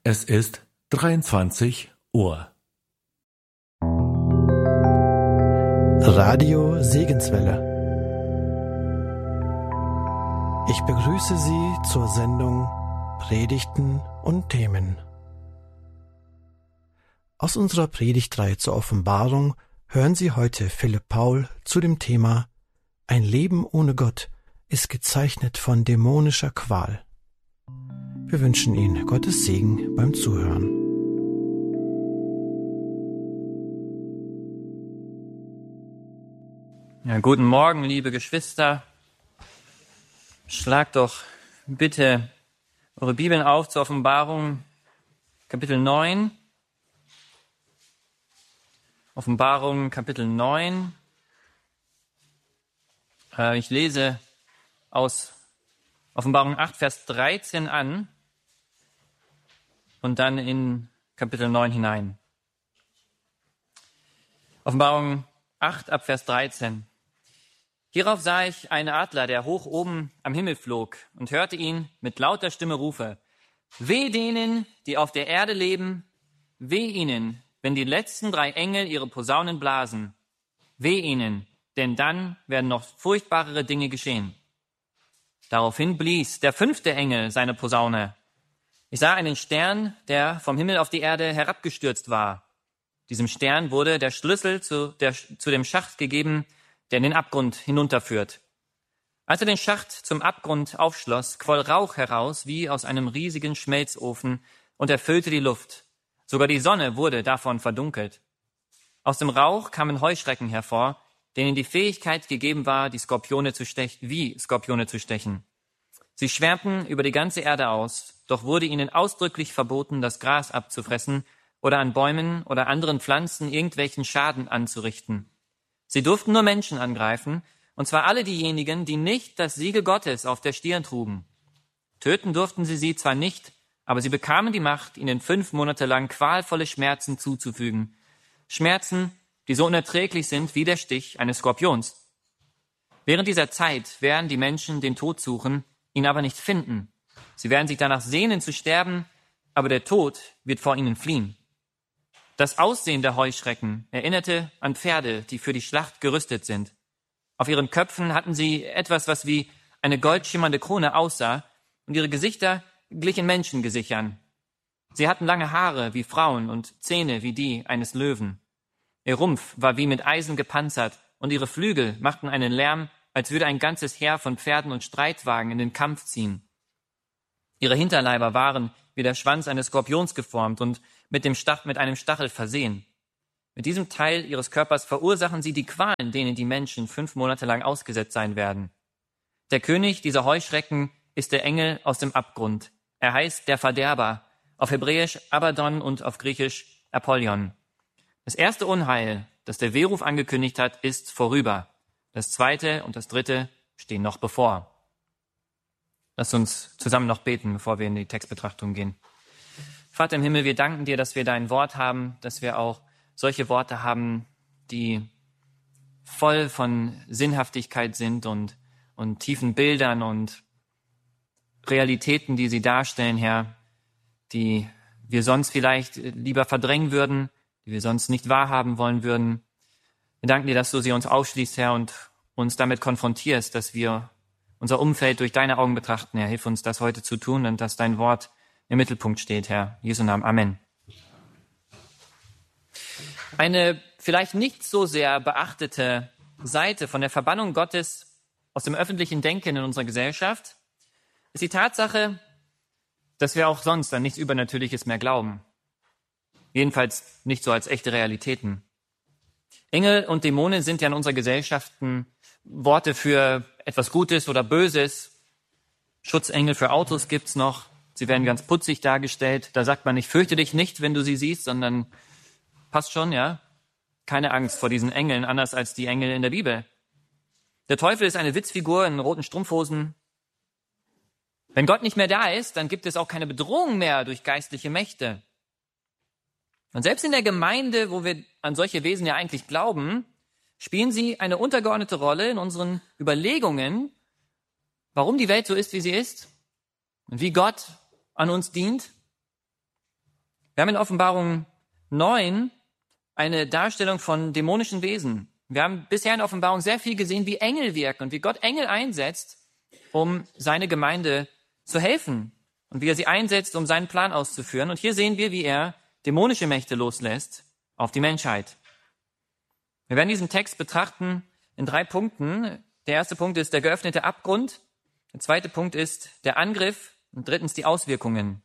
Es ist 23 Uhr. Radio Segenswelle. Ich begrüße Sie zur Sendung Predigten und Themen. Aus unserer Predigtreihe zur Offenbarung hören Sie heute Philipp Paul zu dem Thema Ein Leben ohne Gott ist gezeichnet von dämonischer Qual. Wir wünschen Ihnen Gottes Segen beim Zuhören. Ja, guten Morgen, liebe Geschwister. Schlagt doch bitte eure Bibeln auf zur Offenbarung, Kapitel 9. Offenbarung, Kapitel 9. Ich lese aus Offenbarung 8, Vers 13 an und dann in Kapitel 9 hinein. Offenbarung 8, ab Vers 13. Hierauf sah ich einen Adler, der hoch oben am Himmel flog, und hörte ihn mit lauter Stimme rufe: Weh denen, die auf der Erde leben, weh ihnen, wenn die letzten 3 Engel ihre Posaunen blasen. Weh ihnen, denn dann werden noch furchtbarere Dinge geschehen. Daraufhin blies der 5. Engel seine Posaune. Ich sah einen Stern, der vom Himmel auf die Erde herabgestürzt war. Diesem Stern wurde der Schlüssel zu dem Schacht gegeben, der in den Abgrund hinunterführt. Als er den Schacht zum Abgrund aufschloss, quoll Rauch heraus wie aus einem riesigen Schmelzofen und erfüllte die Luft. Sogar die Sonne wurde davon verdunkelt. Aus dem Rauch kamen Heuschrecken hervor, denen die Fähigkeit gegeben war, Skorpione zu stechen. Sie schwärmten über die ganze Erde aus, doch wurde ihnen ausdrücklich verboten, das Gras abzufressen oder an Bäumen oder anderen Pflanzen irgendwelchen Schaden anzurichten. Sie durften nur Menschen angreifen, und zwar alle diejenigen, die nicht das Siegel Gottes auf der Stirn trugen. Töten durften sie zwar nicht, aber sie bekamen die Macht, ihnen 5 Monate lang qualvolle Schmerzen zuzufügen. Schmerzen, die so unerträglich sind wie der Stich eines Skorpions. Während dieser Zeit werden die Menschen den Tod suchen, ihn aber nicht finden. Sie werden sich danach sehnen zu sterben, aber der Tod wird vor ihnen fliehen. Das Aussehen der Heuschrecken erinnerte an Pferde, die für die Schlacht gerüstet sind. Auf ihren Köpfen hatten sie etwas, was wie eine goldschimmernde Krone aussah, und ihre Gesichter glichen Menschengesichtern. Sie hatten lange Haare wie Frauen und Zähne wie die eines Löwen. Ihr Rumpf war wie mit Eisen gepanzert, und ihre Flügel machten einen Lärm, als würde ein ganzes Heer von Pferden und Streitwagen in den Kampf ziehen. Ihre Hinterleiber waren wie der Schwanz eines Skorpions geformt und mit einem Stachel versehen. Mit diesem Teil ihres Körpers verursachen sie die Qualen, denen die Menschen 5 Monate lang ausgesetzt sein werden. Der König dieser Heuschrecken ist der Engel aus dem Abgrund. Er heißt der Verderber, auf Hebräisch Abaddon und auf Griechisch Apollyon. Das erste Unheil, das der Wehruf angekündigt hat, ist vorüber. Das zweite und das dritte stehen noch bevor. Lasst uns zusammen noch beten, bevor wir in die Textbetrachtung gehen. Vater im Himmel, wir danken dir, dass wir dein Wort haben, dass wir auch solche Worte haben, die voll von Sinnhaftigkeit sind und tiefen Bildern und Realitäten, die sie darstellen, Herr, die wir sonst vielleicht lieber verdrängen würden, die wir sonst nicht wahrhaben wollen würden. Wir danken dir, dass du sie uns ausschließt, Herr, und uns damit konfrontierst, dass wir unser Umfeld durch deine Augen betrachten, Herr. Hilf uns, das heute zu tun und dass dein Wort im Mittelpunkt steht, Herr. In Jesu Namen. Amen. Eine vielleicht nicht so sehr beachtete Seite von der Verbannung Gottes aus dem öffentlichen Denken in unserer Gesellschaft ist die Tatsache, dass wir auch sonst an nichts Übernatürliches mehr glauben. Jedenfalls nicht so als echte Realitäten. Engel und Dämonen sind ja in unserer Gesellschaft Worte für etwas Gutes oder Böses. Schutzengel für Autos gibt's noch. Sie werden ganz putzig dargestellt. Da sagt man nicht, fürchte dich nicht, wenn du sie siehst, sondern passt schon, ja. Keine Angst vor diesen Engeln, anders als die Engel in der Bibel. Der Teufel ist eine Witzfigur in roten Strumpfhosen. Wenn Gott nicht mehr da ist, dann gibt es auch keine Bedrohung mehr durch geistliche Mächte. Und selbst in der Gemeinde, wo wir an solche Wesen ja eigentlich glauben, spielen sie eine untergeordnete Rolle in unseren Überlegungen, warum die Welt so ist, wie sie ist und wie Gott an uns dient. Wir haben in Offenbarung 9 eine Darstellung von dämonischen Wesen. Wir haben bisher in Offenbarung sehr viel gesehen, wie Engel wirken und wie Gott Engel einsetzt, um seine Gemeinde zu helfen und wie er sie einsetzt, um seinen Plan auszuführen. Und hier sehen wir, wie er dämonische Mächte loslässt auf die Menschheit. Wir werden diesen Text betrachten in 3 Punkten. Der erste Punkt ist der geöffnete Abgrund. Der zweite Punkt ist der Angriff und drittens die Auswirkungen.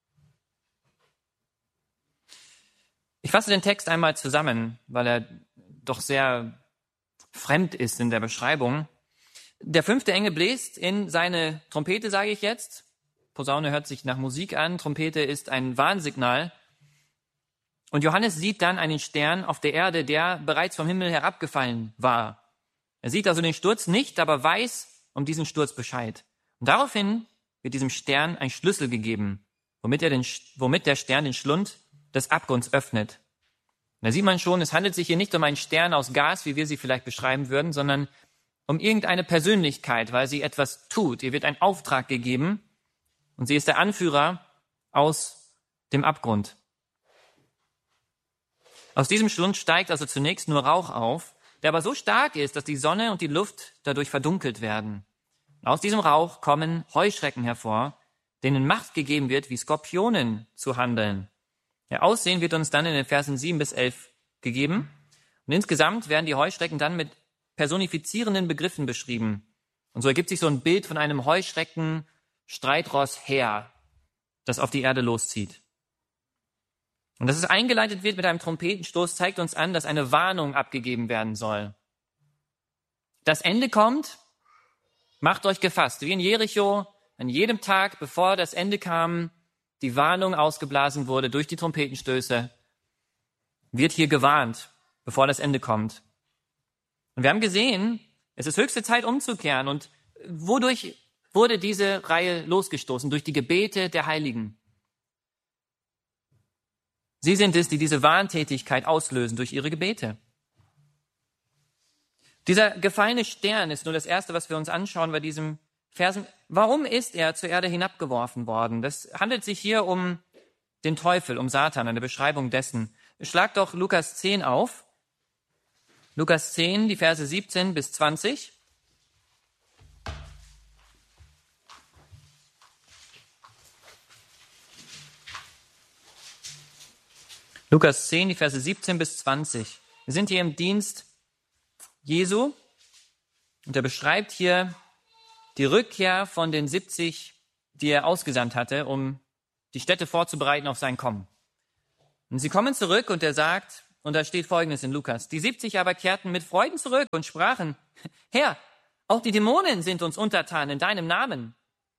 Ich fasse den Text einmal zusammen, weil er doch sehr fremd ist in der Beschreibung. Der 5. Engel bläst in seine Trompete, sage ich jetzt. Posaune hört sich nach Musik an. Trompete ist ein Warnsignal. Und Johannes sieht dann einen Stern auf der Erde, der bereits vom Himmel herabgefallen war. Er sieht also den Sturz nicht, aber weiß um diesen Sturz Bescheid. Und daraufhin wird diesem Stern ein Schlüssel gegeben, womit der Stern den Schlund des Abgrunds öffnet. Und da sieht man schon, es handelt sich hier nicht um einen Stern aus Gas, wie wir sie vielleicht beschreiben würden, sondern um irgendeine Persönlichkeit, weil sie etwas tut. Ihr wird ein Auftrag gegeben und sie ist der Anführer aus dem Abgrund. Aus diesem Schlund steigt also zunächst nur Rauch auf, der aber so stark ist, dass die Sonne und die Luft dadurch verdunkelt werden. Und aus diesem Rauch kommen Heuschrecken hervor, denen Macht gegeben wird, wie Skorpionen zu handeln. Ihr Aussehen wird uns dann in den Versen 7 bis 11 gegeben. Und insgesamt werden die Heuschrecken dann mit personifizierenden Begriffen beschrieben. Und so ergibt sich so ein Bild von einem Heuschrecken-Streitross-Heer, das auf die Erde loszieht. Und dass es eingeleitet wird mit einem Trompetenstoß, zeigt uns an, dass eine Warnung abgegeben werden soll. Das Ende kommt, macht euch gefasst. Wie in Jericho, an jedem Tag, bevor das Ende kam, die Warnung ausgeblasen wurde durch die Trompetenstöße, wird hier gewarnt, bevor das Ende kommt. Und wir haben gesehen, es ist höchste Zeit umzukehren. Und wodurch wurde diese Reihe losgestoßen? Durch die Gebete der Heiligen. Sie sind es, die diese Warntätigkeit auslösen durch ihre Gebete. Dieser gefallene Stern ist nur das Erste, was wir uns anschauen bei diesem Versen. Warum ist er zur Erde hinabgeworfen worden? Das handelt sich hier um den Teufel, um Satan, eine Beschreibung dessen. Schlag doch Lukas 10 auf. Lukas 10, die Verse 17 bis 20. Lukas 10, die Verse 17 bis 20. Wir sind hier im Dienst Jesu und er beschreibt hier die Rückkehr von den 70, die er ausgesandt hatte, um die Städte vorzubereiten auf sein Kommen. Und sie kommen zurück und er sagt, und da steht Folgendes in Lukas, die 70 aber kehrten mit Freuden zurück und sprachen, Herr, auch die Dämonen sind uns untertan in deinem Namen.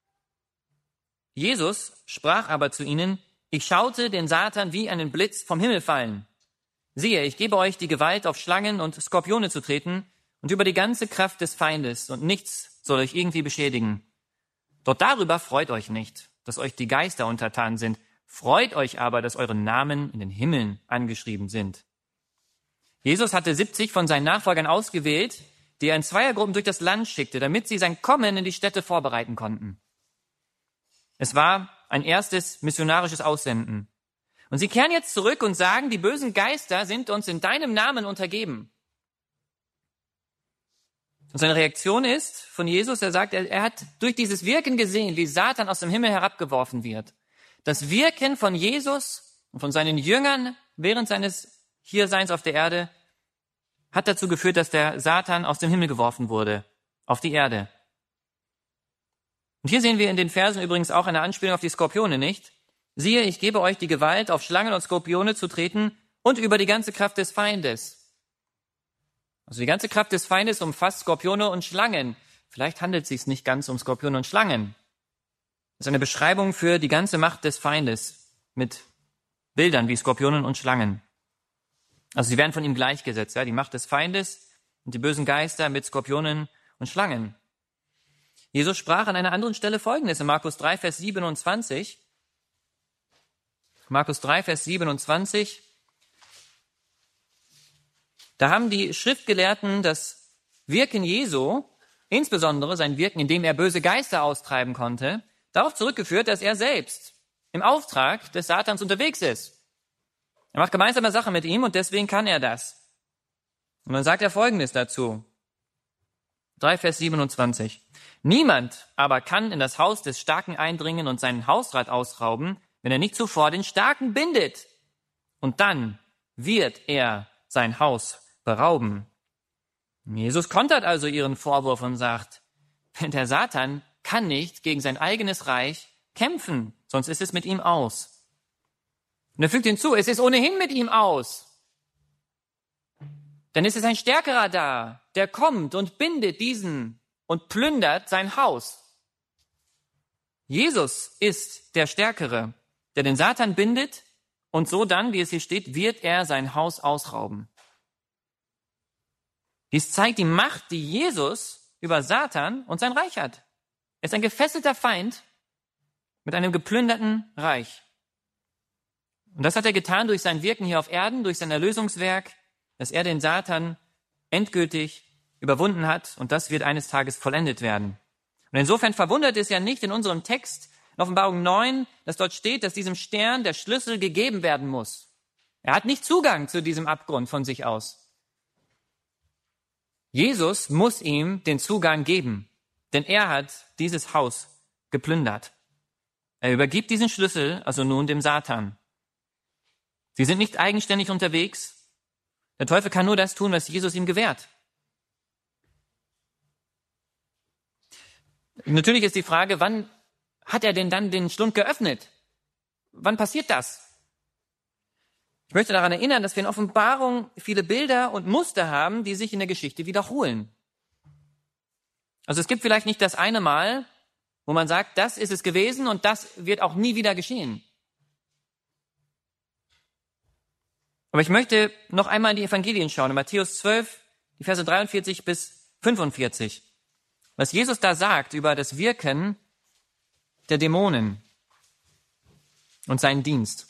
Jesus sprach aber zu ihnen, ich schaute den Satan wie einen Blitz vom Himmel fallen. Siehe, ich gebe euch die Gewalt, auf Schlangen und Skorpione zu treten und über die ganze Kraft des Feindes, und nichts soll euch irgendwie beschädigen. Doch darüber freut euch nicht, dass euch die Geister untertan sind. Freut euch aber, dass eure Namen in den Himmeln angeschrieben sind. Jesus hatte 70 von seinen Nachfolgern ausgewählt, die er in Zweiergruppen durch das Land schickte, damit sie sein Kommen in die Städte vorbereiten konnten. Es war ein erstes missionarisches Aussenden. Und sie kehren jetzt zurück und sagen, die bösen Geister sind uns in deinem Namen untergeben. Und seine Reaktion ist von Jesus, er sagt, er hat durch dieses Wirken gesehen, wie Satan aus dem Himmel herabgeworfen wird. Das Wirken von Jesus und von seinen Jüngern während seines Hierseins auf der Erde hat dazu geführt, dass der Satan aus dem Himmel geworfen wurde, auf die Erde. Und hier sehen wir in den Versen übrigens auch eine Anspielung auf die Skorpione, nicht? Siehe, ich gebe euch die Gewalt, auf Schlangen und Skorpione zu treten und über die ganze Kraft des Feindes. Also die ganze Kraft des Feindes umfasst Skorpione und Schlangen. Vielleicht handelt es sich nicht ganz um Skorpione und Schlangen. Das ist eine Beschreibung für die ganze Macht des Feindes mit Bildern wie Skorpionen und Schlangen. Also sie werden von ihm gleichgesetzt, ja, die Macht des Feindes und die bösen Geister mit Skorpionen und Schlangen. Jesus sprach an einer anderen Stelle Folgendes in Markus 3, Vers 27. Markus 3, Vers 27. Da haben die Schriftgelehrten das Wirken Jesu, insbesondere sein Wirken, indem er böse Geister austreiben konnte, darauf zurückgeführt, dass er selbst im Auftrag des Satans unterwegs ist. Er macht gemeinsame Sache mit ihm und deswegen kann er das. Und dann sagt er Folgendes dazu. 3 Vers 27. Niemand aber kann in das Haus des Starken eindringen und seinen Hausrat ausrauben, wenn er nicht zuvor den Starken bindet. Und dann wird er sein Haus berauben. Jesus kontert also ihren Vorwurf und sagt, der Satan kann nicht gegen sein eigenes Reich kämpfen, sonst ist es mit ihm aus. Und er fügt hinzu, es ist ohnehin mit ihm aus. Denn es ist ein Stärkerer da, der kommt und bindet diesen und plündert sein Haus. Jesus ist der Stärkere, der den Satan bindet und so dann, wie es hier steht, wird er sein Haus ausrauben. Dies zeigt die Macht, die Jesus über Satan und sein Reich hat. Er ist ein gefesselter Feind mit einem geplünderten Reich. Und das hat er getan durch sein Wirken hier auf Erden, durch sein Erlösungswerk, dass er den Satan endgültig überwunden hat und das wird eines Tages vollendet werden. Und insofern verwundert es ja nicht in unserem Text in Offenbarung 9, dass dort steht, dass diesem Stern der Schlüssel gegeben werden muss. Er hat nicht Zugang zu diesem Abgrund von sich aus. Jesus muss ihm den Zugang geben, denn er hat dieses Haus geplündert. Er übergibt diesen Schlüssel also nun dem Satan. Sie sind nicht eigenständig unterwegs. Der Teufel kann nur das tun, was Jesus ihm gewährt. Natürlich ist die Frage, wann hat er denn dann den Schlund geöffnet? Wann passiert das? Ich möchte daran erinnern, dass wir in Offenbarung viele Bilder und Muster haben, die sich in der Geschichte wiederholen. Also es gibt vielleicht nicht das eine Mal, wo man sagt, das ist es gewesen und das wird auch nie wieder geschehen. Aber ich möchte noch einmal in die Evangelien schauen, in Matthäus 12, die Verse 43 bis 45. Was Jesus da sagt über das Wirken der Dämonen und seinen Dienst.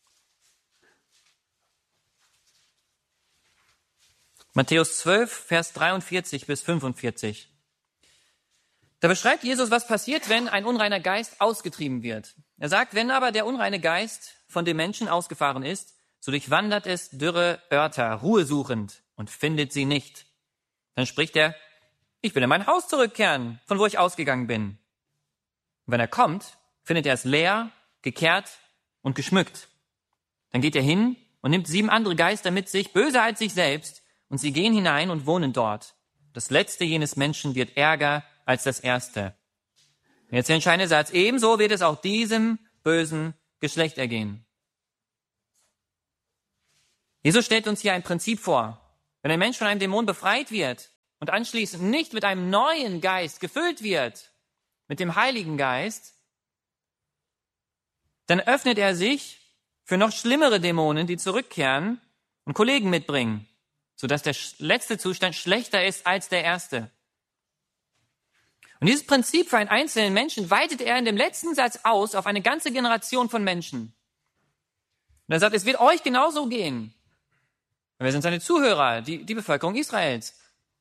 Matthäus 12, Vers 43 bis 45. Da beschreibt Jesus, was passiert, wenn ein unreiner Geist ausgetrieben wird. Er sagt, wenn aber der unreine Geist von dem Menschen ausgefahren ist, so durchwandert es dürre Örter, Ruhe suchend, und findet sie nicht. Dann spricht er, ich will in mein Haus zurückkehren, von wo ich ausgegangen bin. Und wenn er kommt, findet er es leer, gekehrt und geschmückt. Dann geht er hin und nimmt 7 andere Geister mit sich, böser als sich selbst, und sie gehen hinein und wohnen dort. Das Letzte jenes Menschen wird ärger als das Erste. Und jetzt der entscheidende Satz, ebenso wird es auch diesem bösen Geschlecht ergehen. Jesus stellt uns hier ein Prinzip vor. Wenn ein Mensch von einem Dämon befreit wird und anschließend nicht mit einem neuen Geist gefüllt wird, mit dem Heiligen Geist, dann öffnet er sich für noch schlimmere Dämonen, die zurückkehren und Kollegen mitbringen, sodass der letzte Zustand schlechter ist als der erste. Und dieses Prinzip für einen einzelnen Menschen weitet er in dem letzten Satz aus auf eine ganze Generation von Menschen. Und er sagt, es wird euch genauso gehen. Wir sind seine Zuhörer, die Bevölkerung Israels.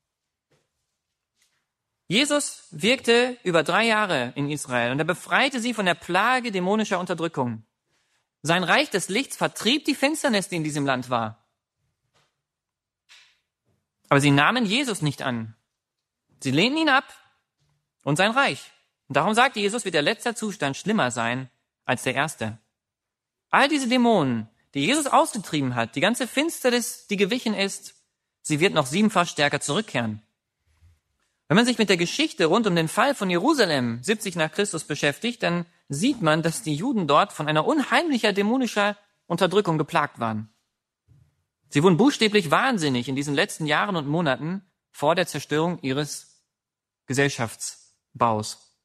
Jesus wirkte über 3 Jahre in Israel und er befreite sie von der Plage dämonischer Unterdrückung. Sein Reich des Lichts vertrieb die Finsternis, die in diesem Land war. Aber sie nahmen Jesus nicht an. Sie lehnten ihn ab und sein Reich. Und darum sagte Jesus, wird der letzte Zustand schlimmer sein als der erste. All diese Dämonen, die Jesus ausgetrieben hat, die ganze Finsternis, die gewichen ist, sie wird noch 7-fach stärker zurückkehren. Wenn man sich mit der Geschichte rund um den Fall von Jerusalem 70 nach Christus beschäftigt, dann sieht man, dass die Juden dort von einer unheimlicher dämonischer Unterdrückung geplagt waren. Sie wurden buchstäblich wahnsinnig in diesen letzten Jahren und Monaten vor der Zerstörung ihres Gesellschaftsbaus.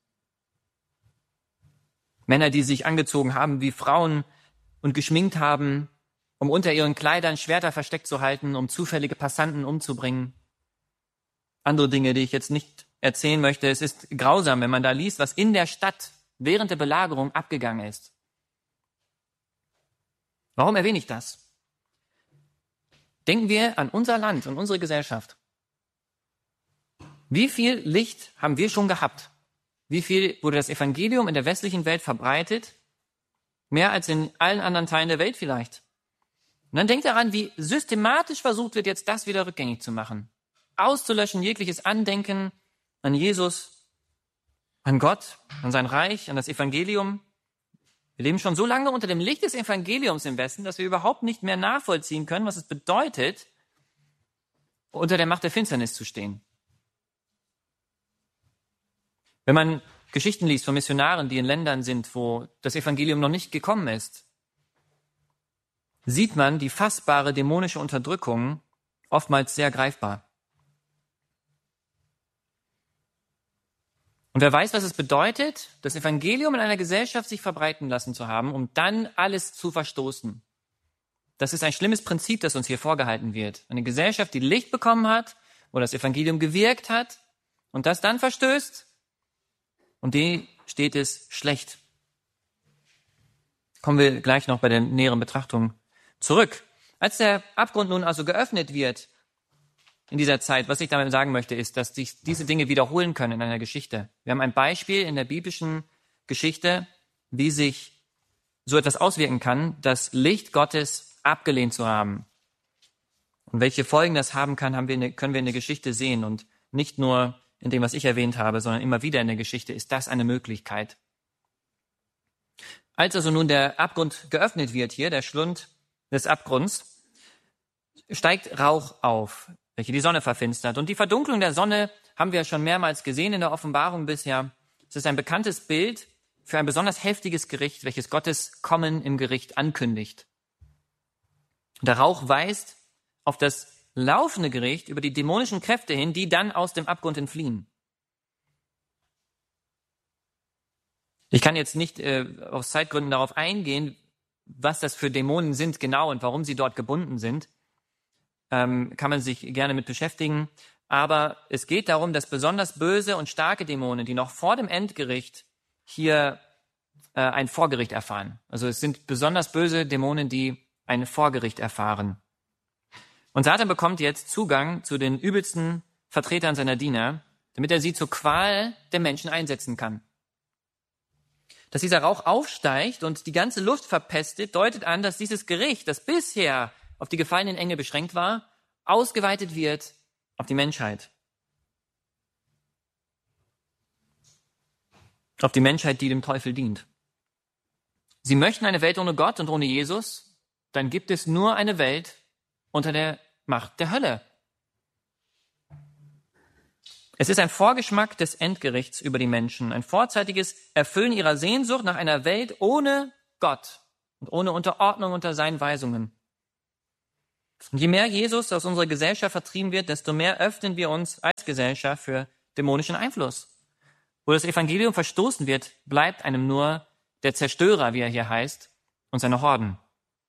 Männer, die sich angezogen haben wie Frauen und geschminkt haben, um unter ihren Kleidern Schwerter versteckt zu halten, um zufällige Passanten umzubringen. Andere Dinge, die ich jetzt nicht erzählen möchte. Es ist grausam, wenn man da liest, was in der Stadt während der Belagerung abgegangen ist. Warum erwähne ich das? Denken wir an unser Land und unsere Gesellschaft. Wie viel Licht haben wir schon gehabt? Wie viel wurde das Evangelium in der westlichen Welt verbreitet? Mehr als in allen anderen Teilen der Welt vielleicht. Und dann denkt daran, wie systematisch versucht wird, jetzt das wieder rückgängig zu machen. Auszulöschen jegliches Andenken an Jesus, an Gott, an sein Reich, an das Evangelium. Wir leben schon so lange unter dem Licht des Evangeliums im Westen, dass wir überhaupt nicht mehr nachvollziehen können, was es bedeutet, unter der Macht der Finsternis zu stehen. Wenn man Geschichten liest von Missionaren, die in Ländern sind, wo das Evangelium noch nicht gekommen ist, sieht man die fassbare dämonische Unterdrückung oftmals sehr greifbar. Und wer weiß, was es bedeutet, das Evangelium in einer Gesellschaft sich verbreiten lassen zu haben, um dann alles zu verstoßen. Das ist ein schlimmes Prinzip, das uns hier vorgehalten wird. Eine Gesellschaft, die Licht bekommen hat, wo das Evangelium gewirkt hat und das dann verstößt, um die steht es schlecht. Kommen wir gleich noch bei der näheren Betrachtung zurück. Als der Abgrund nun also geöffnet wird in dieser Zeit, was ich damit sagen möchte, ist, dass sich diese Dinge wiederholen können in einer Geschichte. Wir haben ein Beispiel in der biblischen Geschichte, wie sich so etwas auswirken kann, das Licht Gottes abgelehnt zu haben. Und welche Folgen das haben kann, können wir in der Geschichte sehen. Und nicht nur in dem, was ich erwähnt habe, sondern immer wieder in der Geschichte ist das eine Möglichkeit. Als also nun der Abgrund geöffnet wird hier, der Schlund des Abgrunds, steigt Rauch auf, welche die Sonne verfinstert. Und die Verdunklung der Sonne haben wir schon mehrmals gesehen in der Offenbarung bisher. Es ist ein bekanntes Bild für ein besonders heftiges Gericht, welches Gottes Kommen im Gericht ankündigt. Und der Rauch weist auf das laufende Gericht über die dämonischen Kräfte hin, die dann aus dem Abgrund entfliehen. Ich kann jetzt nicht aus Zeitgründen darauf eingehen, was das für Dämonen sind genau und warum sie dort gebunden sind. Kann man sich gerne mit beschäftigen. Aber es geht darum, dass besonders böse und starke Dämonen, die noch vor dem Endgericht hier ein Vorgericht erfahren. Also es sind besonders böse Dämonen, die ein Vorgericht erfahren. Und Satan bekommt jetzt Zugang zu den übelsten Vertretern seiner Diener, damit er sie zur Qual der Menschen einsetzen kann. Dass dieser Rauch aufsteigt und die ganze Luft verpestet, deutet an, dass dieses Gericht, das bisher auf die gefallenen Engel beschränkt war, ausgeweitet wird auf die Menschheit. Auf die Menschheit, die dem Teufel dient. Sie möchten eine Welt ohne Gott und ohne Jesus, dann gibt es nur eine Welt unter der Macht der Hölle. Es ist ein Vorgeschmack des Endgerichts über die Menschen, ein vorzeitiges Erfüllen ihrer Sehnsucht nach einer Welt ohne Gott und ohne Unterordnung unter seinen Weisungen. Und je mehr Jesus aus unserer Gesellschaft vertrieben wird, desto mehr öffnen wir uns als Gesellschaft für dämonischen Einfluss. Wo das Evangelium verstoßen wird, bleibt einem nur der Zerstörer, wie er hier heißt, und seine Horden.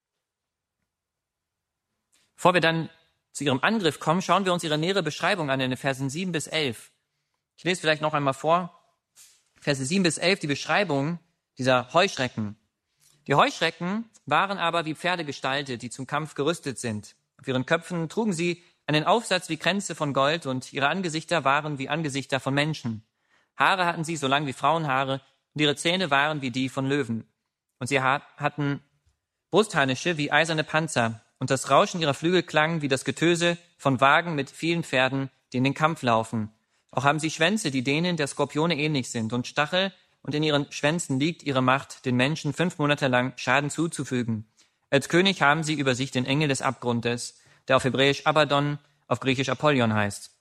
Bevor wir dann zu ihrem Angriff kommen, schauen wir uns ihre nähere Beschreibung an in den Versen 7 bis 11. Ich lese vielleicht noch einmal vor. Verse 7 bis 11, die Beschreibung dieser Heuschrecken. Die Heuschrecken waren aber wie Pferde gestaltet, die zum Kampf gerüstet sind. Auf ihren Köpfen trugen sie einen Aufsatz wie Kränze von Gold und ihre Angesichter waren wie Angesichter von Menschen. Haare hatten sie so lang wie Frauenhaare und ihre Zähne waren wie die von Löwen. Und sie hatten Brustharnische wie eiserne Panzer und das Rauschen ihrer Flügel klang wie das Getöse von Wagen mit vielen Pferden, die in den Kampf laufen. Auch haben sie Schwänze, die denen der Skorpione ähnlich sind und Stachel, und in ihren Schwänzen liegt ihre Macht, den Menschen 5 Monate lang Schaden zuzufügen. Als König haben sie über sich den Engel des Abgrundes, der auf Hebräisch Abaddon, auf Griechisch Apollyon heißt.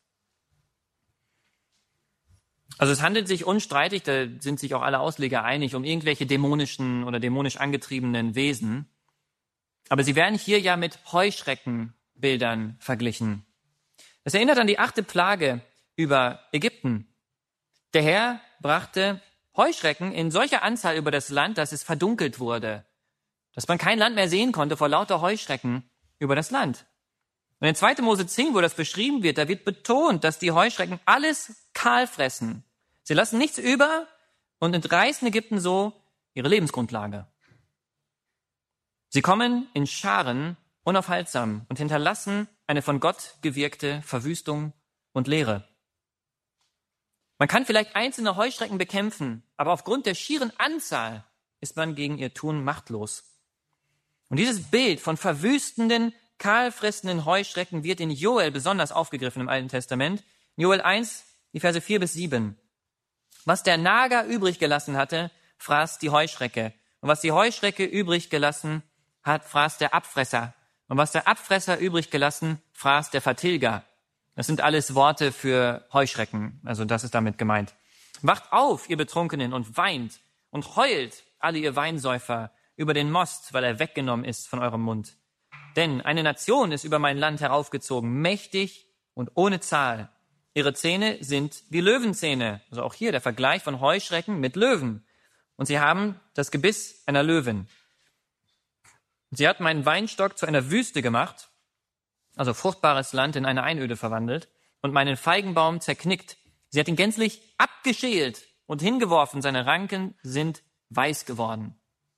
Also es handelt sich unstreitig, da sind sich auch alle Ausleger einig, um irgendwelche dämonischen oder dämonisch angetriebenen Wesen. Aber sie werden hier ja mit Heuschreckenbildern verglichen. Das erinnert an die 8. Plage über Ägypten. Der Herr brachte Heuschrecken in solcher Anzahl über das Land, dass es verdunkelt wurde, dass man kein Land mehr sehen konnte vor lauter Heuschrecken über das Land. Und in 2. Mose 10, wo das beschrieben wird, da wird betont, dass die Heuschrecken alles kahl fressen. Sie lassen nichts über und entreißen Ägypten so ihre Lebensgrundlage. Sie kommen in Scharen unaufhaltsam und hinterlassen eine von Gott gewirkte Verwüstung und Leere. Man kann vielleicht einzelne Heuschrecken bekämpfen, aber aufgrund der schieren Anzahl ist man gegen ihr Tun machtlos. Und dieses Bild von verwüstenden, kahlfressenden Heuschrecken wird in Joel besonders aufgegriffen im Alten Testament. Joel 1, die Verse 4-7. Was der Nager übrig gelassen hatte, fraß die Heuschrecke. Und was die Heuschrecke übrig gelassen hat, fraß der Abfresser. Und was der Abfresser übrig gelassen, fraß der Vertilger. Das sind alles Worte für Heuschrecken. Also das ist damit gemeint. Wacht auf, ihr Betrunkenen, und weint und heult, alle ihr Weinsäufer, über den Most, weil er weggenommen ist von eurem Mund. Denn eine Nation ist über mein Land heraufgezogen, mächtig und ohne Zahl. Ihre Zähne sind wie Löwenzähne. Also auch hier der Vergleich von Heuschrecken mit Löwen. Und sie haben das Gebiss einer Löwin. Sie hat meinen Weinstock zu einer Wüste gemacht, also fruchtbares Land in eine Einöde verwandelt, und meinen Feigenbaum zerknickt. Sie hat ihn gänzlich abgeschält und hingeworfen. Seine Ranken sind weiß geworden.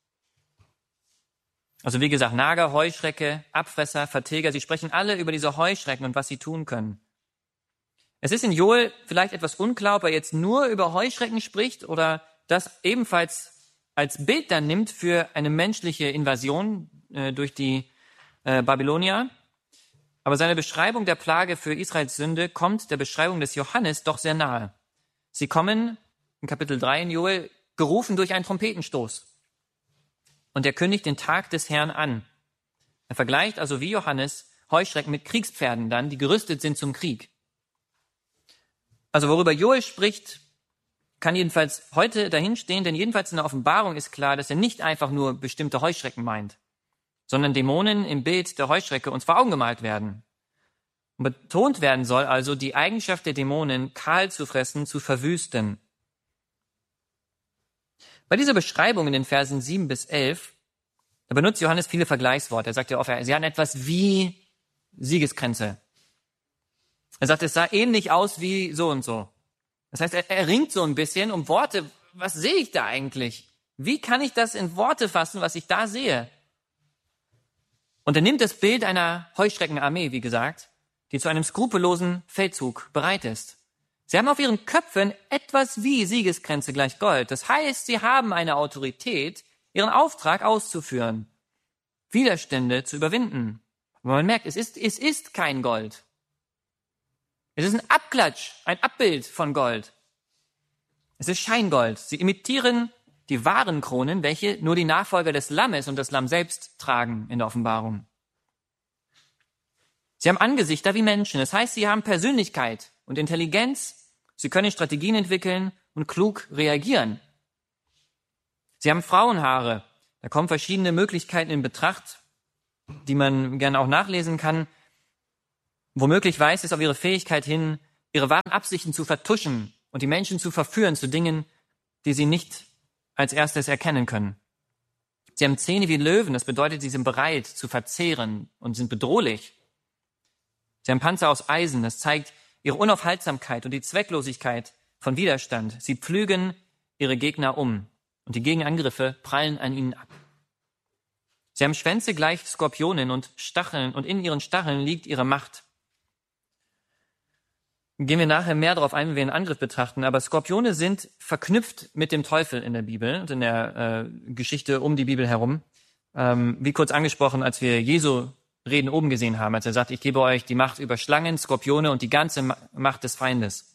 Also wie gesagt, Nager, Heuschrecke, Abfresser, Vertilger, sie sprechen alle über diese Heuschrecken und was sie tun können. Es ist in Joel vielleicht etwas unklar, ob er jetzt nur über Heuschrecken spricht oder das ebenfalls als Bild dann nimmt für eine menschliche Invasion durch die Babylonier. Aber seine Beschreibung der Plage für Israels Sünde kommt der Beschreibung des Johannes doch sehr nahe. Sie kommen in Kapitel 3 in Joel gerufen durch einen Trompetenstoß. Und er kündigt den Tag des Herrn an. Er vergleicht also wie Johannes Heuschrecken mit Kriegspferden dann, die gerüstet sind zum Krieg. Also worüber Joel spricht, kann jedenfalls heute dahinstehen, denn jedenfalls in der Offenbarung ist klar, dass er nicht einfach nur bestimmte Heuschrecken meint, sondern Dämonen im Bild der Heuschrecke uns vor Augen gemalt werden. Und betont werden soll also die Eigenschaft der Dämonen, kahl zu fressen, zu verwüsten. Bei dieser Beschreibung in den Versen 7-11, da benutzt Johannes viele Vergleichsworte. Er sagt ja oft, sie hatten etwas wie Siegeskränze. Er sagt, es sah ähnlich aus wie so und so. Das heißt, er ringt so ein bisschen um Worte. Was sehe ich da eigentlich? Wie kann ich das in Worte fassen, was ich da sehe? Und er nimmt das Bild einer Heuschreckenarmee, wie gesagt, die zu einem skrupellosen Feldzug bereit ist. Sie haben auf ihren Köpfen etwas wie Siegeskränze gleich Gold. Das heißt, sie haben eine Autorität, ihren Auftrag auszuführen, Widerstände zu überwinden. Aber man merkt, es ist kein Gold. Es ist ein Abklatsch, ein Abbild von Gold. Es ist Scheingold. Sie imitieren die wahren Kronen, welche nur die Nachfolger des Lammes und das Lamm selbst tragen in der Offenbarung. Sie haben Angesichter wie Menschen. Das heißt, sie haben Persönlichkeit und Intelligenz. Sie können Strategien entwickeln und klug reagieren. Sie haben Frauenhaare. Da kommen verschiedene Möglichkeiten in Betracht, die man gerne auch nachlesen kann. Womöglich weist es auf ihre Fähigkeit hin, ihre wahren Absichten zu vertuschen und die Menschen zu verführen zu Dingen, die sie nicht als erstes erkennen können. Sie haben Zähne wie Löwen, das bedeutet, sie sind bereit zu verzehren und sind bedrohlich. Sie haben Panzer aus Eisen, das zeigt ihre Unaufhaltsamkeit und die Zwecklosigkeit von Widerstand. Sie pflügen ihre Gegner um und die Gegenangriffe prallen an ihnen ab. Sie haben Schwänze gleich Skorpionen und Stacheln und in ihren Stacheln liegt ihre Macht. Gehen wir nachher mehr darauf ein, wenn wir einen Angriff betrachten, aber Skorpione sind verknüpft mit dem Teufel in der Bibel und in der Geschichte um die Bibel herum. Wie kurz angesprochen, als wir Jesu Reden oben gesehen haben, als er sagt, ich gebe euch die Macht über Schlangen, Skorpione und die ganze Macht des Feindes.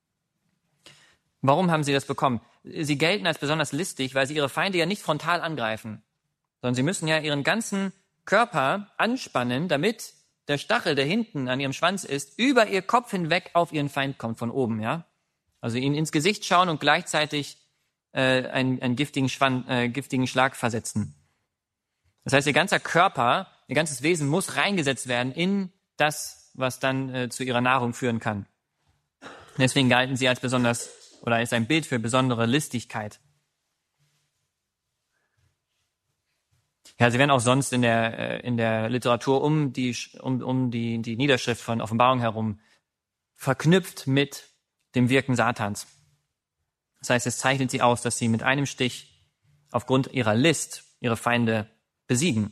Warum haben sie das bekommen? Sie gelten als besonders listig, weil sie ihre Feinde ja nicht frontal angreifen, sondern sie müssen ja ihren ganzen Körper anspannen, damit der Stachel, der hinten an ihrem Schwanz ist, über ihr Kopf hinweg auf ihren Feind kommt von oben, ja? Also ihnen ins Gesicht schauen und gleichzeitig einen giftigen Schlag versetzen. Das heißt, ihr ganzer Körper, ihr ganzes Wesen muss reingesetzt werden in das, was dann zu ihrer Nahrung führen kann. Deswegen galten sie als besonders, oder als ein Bild für besondere Listigkeit. Ja, sie werden auch sonst in der Literatur um die Niederschrift von Offenbarung herum verknüpft mit dem Wirken Satans. Das heißt, es zeichnet sie aus, dass sie mit einem Stich aufgrund ihrer List ihre Feinde besiegen.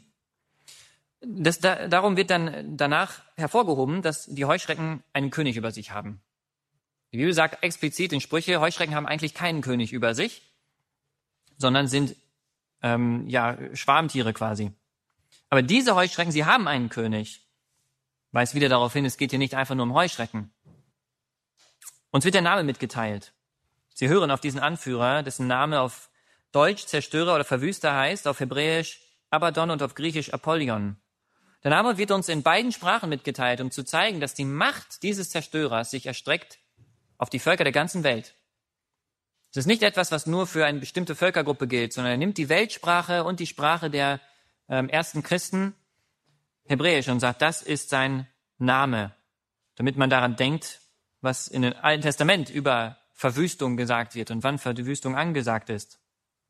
Darum wird dann danach hervorgehoben, dass die Heuschrecken einen König über sich haben. Die Bibel sagt explizit in Sprüche, Heuschrecken haben eigentlich keinen König über sich, sondern sind Schwarmtiere quasi. Aber diese Heuschrecken, sie haben einen König. Weist wieder darauf hin, es geht hier nicht einfach nur um Heuschrecken. Uns wird der Name mitgeteilt. Sie hören auf diesen Anführer, dessen Name auf Deutsch Zerstörer oder Verwüster heißt, auf Hebräisch Abaddon und auf Griechisch Apollyon. Der Name wird uns in beiden Sprachen mitgeteilt, um zu zeigen, dass die Macht dieses Zerstörers sich erstreckt auf die Völker der ganzen Welt. Es ist nicht etwas, was nur für eine bestimmte Völkergruppe gilt, sondern er nimmt die Weltsprache und die Sprache der ersten Christen, Hebräisch, und sagt, das ist sein Name, damit man daran denkt, was in dem Alten Testament über Verwüstung gesagt wird und wann Verwüstung angesagt ist.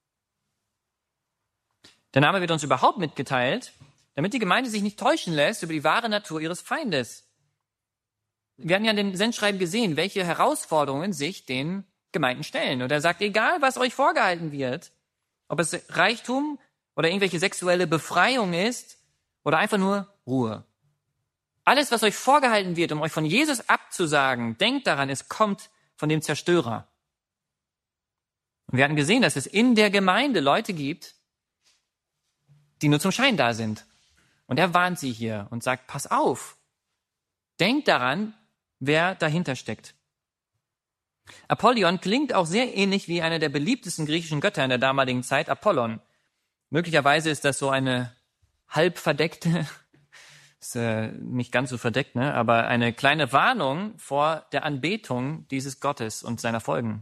Der Name wird uns überhaupt mitgeteilt, damit die Gemeinde sich nicht täuschen lässt über die wahre Natur ihres Feindes. Wir hatten ja in den Sendschreiben gesehen, welche Herausforderungen sich den Gemeinden stellen. Und er sagt, egal was euch vorgehalten wird, ob es Reichtum oder irgendwelche sexuelle Befreiung ist oder einfach nur Ruhe. Alles, was euch vorgehalten wird, um euch von Jesus abzusagen, denkt daran, es kommt von dem Zerstörer. Und wir hatten gesehen, dass es in der Gemeinde Leute gibt, die nur zum Schein da sind. Und er warnt sie hier und sagt, pass auf, denkt daran, wer dahinter steckt. Apollyon klingt auch sehr ähnlich wie einer der beliebtesten griechischen Götter in der damaligen Zeit, Apollon. Möglicherweise ist das so eine halb verdeckte, ist nicht ganz so verdeckt, ne, aber eine kleine Warnung vor der Anbetung dieses Gottes und seiner Folgen.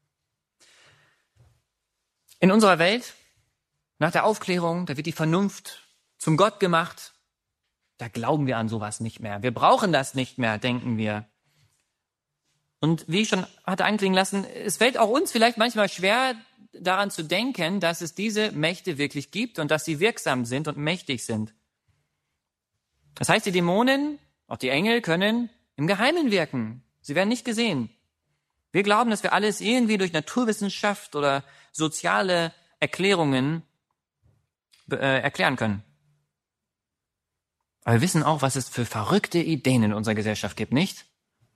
In unserer Welt, nach der Aufklärung, da wird die Vernunft zum Gott gemacht. Da glauben wir an sowas nicht mehr. Wir brauchen das nicht mehr, denken wir. Und wie ich schon hatte anklingen lassen, es fällt auch uns vielleicht manchmal schwer, daran zu denken, dass es diese Mächte wirklich gibt und dass sie wirksam sind und mächtig sind. Das heißt, die Dämonen, auch die Engel, können im Geheimen wirken. Sie werden nicht gesehen. Wir glauben, dass wir alles irgendwie durch Naturwissenschaft oder soziale Erklärungen erklären können. Aber wir wissen auch, was es für verrückte Ideen in unserer Gesellschaft gibt, nicht?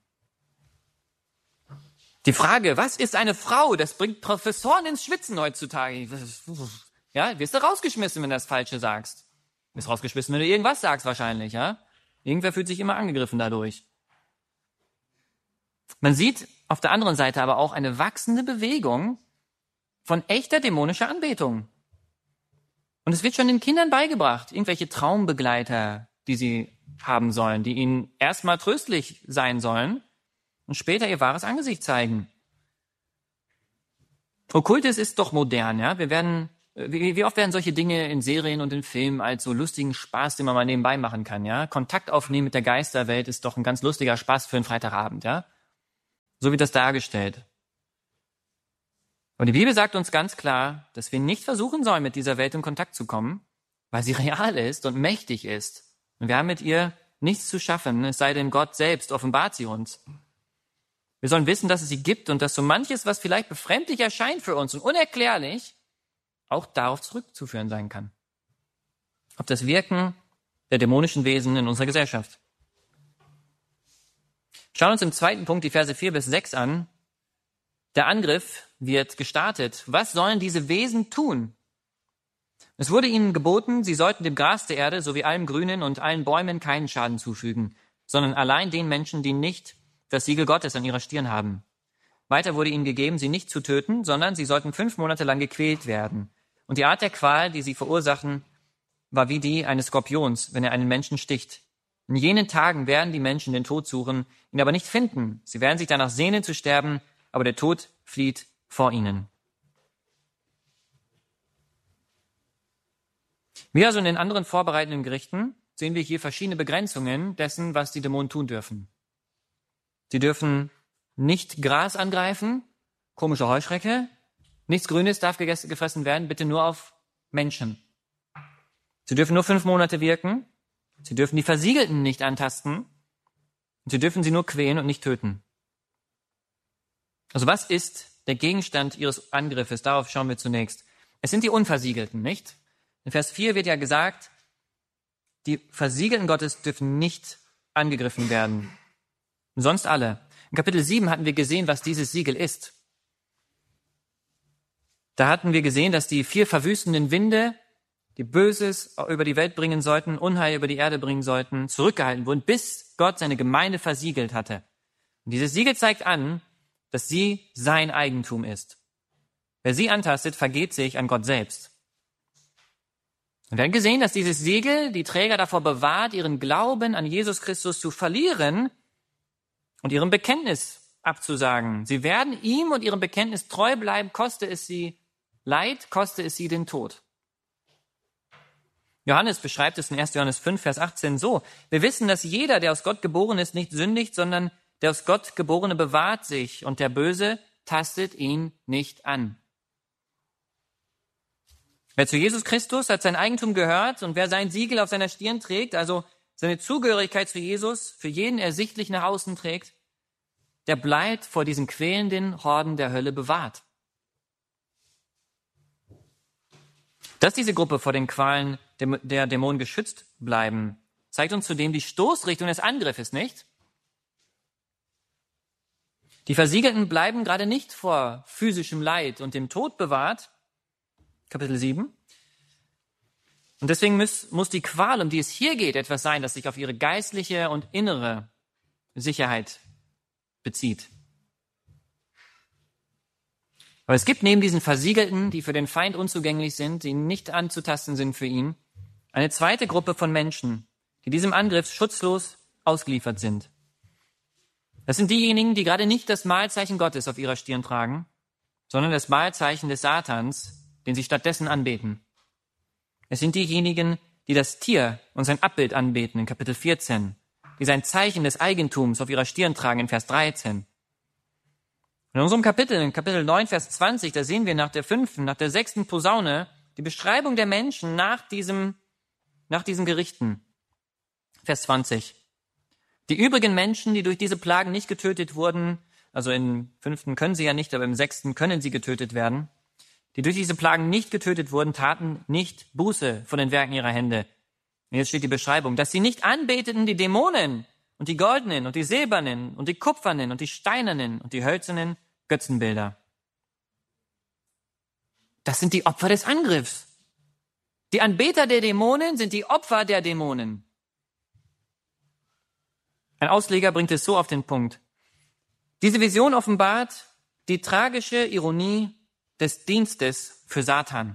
Die Frage, was ist eine Frau, das bringt Professoren ins Schwitzen heutzutage. Ja, wirst du rausgeschmissen, wenn du das Falsche sagst. Wirst rausgeschmissen, wenn du irgendwas sagst wahrscheinlich, ja? Irgendwer fühlt sich immer angegriffen dadurch. Man sieht auf der anderen Seite aber auch eine wachsende Bewegung von echter dämonischer Anbetung. Und es wird schon den Kindern beigebracht, irgendwelche Traumbegleiter, die sie haben sollen, die ihnen erstmal tröstlich sein sollen und später ihr wahres Angesicht zeigen. Okkultes ist doch modern, ja? Wie oft werden solche Dinge in Serien und in Filmen als so lustigen Spaß, den man mal nebenbei machen kann, ja? Kontakt aufnehmen mit der Geisterwelt ist doch ein ganz lustiger Spaß für einen Freitagabend, ja? So wird das dargestellt. Und die Bibel sagt uns ganz klar, dass wir nicht versuchen sollen, mit dieser Welt in Kontakt zu kommen, weil sie real ist und mächtig ist. Und wir haben mit ihr nichts zu schaffen, es sei denn, Gott selbst offenbart sie uns. Wir sollen wissen, dass es sie gibt und dass so manches, was vielleicht befremdlich erscheint für uns und unerklärlich, auch darauf zurückzuführen sein kann. Auf das Wirken der dämonischen Wesen in unserer Gesellschaft. Schauen uns im zweiten Punkt die Verse 4 bis 6 an. Der Angriff wird gestartet. Was sollen diese Wesen tun? Es wurde ihnen geboten, sie sollten dem Gras der Erde sowie allem Grünen und allen Bäumen keinen Schaden zufügen, sondern allein den Menschen, die nicht das Siegel Gottes an ihrer Stirn haben. Weiter wurde ihnen gegeben, sie nicht zu töten, sondern sie sollten 5 Monate lang gequält werden. Und die Art der Qual, die sie verursachen, war wie die eines Skorpions, wenn er einen Menschen sticht. In jenen Tagen werden die Menschen den Tod suchen, ihn aber nicht finden. Sie werden sich danach sehnen zu sterben, aber der Tod flieht vor ihnen. Wie also in den anderen vorbereitenden Gerichten sehen wir hier verschiedene Begrenzungen dessen, was die Dämonen tun dürfen. Sie dürfen nicht Gras angreifen, komische Heuschrecke, nichts Grünes darf gefressen werden, bitte nur auf Menschen. Sie dürfen nur 5 Monate wirken, sie dürfen die Versiegelten nicht antasten und sie dürfen sie nur quälen und nicht töten. Also was ist der Gegenstand ihres Angriffes? Darauf schauen wir zunächst. Es sind die Unversiegelten, nicht? In Vers 4 wird ja gesagt, die Versiegelten Gottes dürfen nicht angegriffen werden. Und sonst alle. In Kapitel 7 hatten wir gesehen, was dieses Siegel ist. Da hatten wir gesehen, dass die 4 verwüstenden Winde die Böses über die Welt bringen sollten, Unheil über die Erde bringen sollten, zurückgehalten wurden, bis Gott seine Gemeinde versiegelt hatte. Und dieses Siegel zeigt an, dass sie sein Eigentum ist. Wer sie antastet, vergeht sich an Gott selbst. Und wir haben gesehen, dass dieses Siegel die Träger davor bewahrt, ihren Glauben an Jesus Christus zu verlieren und ihrem Bekenntnis abzusagen. Sie werden ihm und ihrem Bekenntnis treu bleiben, koste es sie Leid, koste es sie den Tod. Johannes beschreibt es in 1. Johannes 5, Vers 18 so: Wir wissen, dass jeder, der aus Gott geboren ist, nicht sündigt, sondern der aus Gott Geborene bewahrt sich und der Böse tastet ihn nicht an. Wer zu Jesus Christus als sein Eigentum gehört und wer sein Siegel auf seiner Stirn trägt, also seine Zugehörigkeit zu Jesus für jeden ersichtlich nach außen trägt, der bleibt vor diesen quälenden Horden der Hölle bewahrt. Dass diese Gruppe vor den Qualen der Dämonen geschützt bleiben, zeigt uns zudem die Stoßrichtung des Angriffes, nicht? Die Versiegelten bleiben gerade nicht vor physischem Leid und dem Tod bewahrt, Kapitel 7. Und deswegen muss die Qual, um die es hier geht, etwas sein, das sich auf ihre geistliche und innere Sicherheit bezieht. Aber es gibt neben diesen Versiegelten, die für den Feind unzugänglich sind, die nicht anzutasten sind für ihn, eine zweite Gruppe von Menschen, die diesem Angriff schutzlos ausgeliefert sind. Das sind diejenigen, die gerade nicht das Mahlzeichen Gottes auf ihrer Stirn tragen, sondern das Mahlzeichen des Satans, den sie stattdessen anbeten. Es sind diejenigen, die das Tier und sein Abbild anbeten in Kapitel 14, die sein Zeichen des Eigentums auf ihrer Stirn tragen in Vers 13. In unserem Kapitel, in Kapitel 9, Vers 20, da sehen wir nach der 5., nach der 6. Posaune die Beschreibung der Menschen nach diesen Gerichten. Vers 20. Die übrigen Menschen, die durch diese Plagen nicht getötet wurden, also im 5. können sie ja nicht, aber im 6. können sie getötet werden, die durch diese Plagen nicht getötet wurden, taten nicht Buße von den Werken ihrer Hände. Und jetzt steht die Beschreibung, dass sie nicht anbeteten die Dämonen und die goldenen und die silbernen und die kupfernen und die steinernen und die hölzernen Götzenbilder. Das sind die Opfer des Angriffs. Die Anbeter der Dämonen sind die Opfer der Dämonen. Ein Ausleger bringt es so auf den Punkt. Diese Vision offenbart die tragische Ironie des Dienstes für Satan.